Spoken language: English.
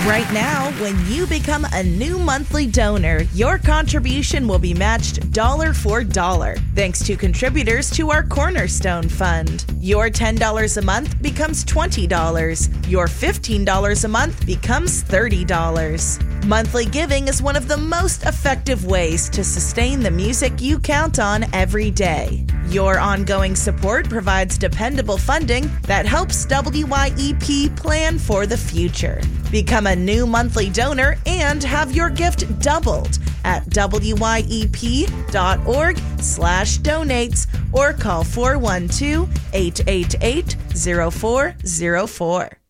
Right now, when you become a new monthly donor, your contribution will be matched dollar for dollar, thanks to contributors to our Cornerstone Fund. Your $10 a month becomes $20. Your $15 a month becomes $30. Monthly giving is one of the most effective ways to sustain the music you count on every day. Your ongoing support provides dependable funding that helps WYEP plan for the future. Become a new monthly donor and have your gift doubled at wyep.org/donates or call 412-888-0404.